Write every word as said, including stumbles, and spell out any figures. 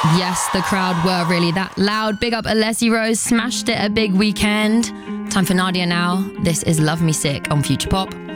Yes, the crowd were really that loud. Big up Alessi Rose, smashed it a big weekend. Time for Nadia now. This is Love Me Sick on Future Pop.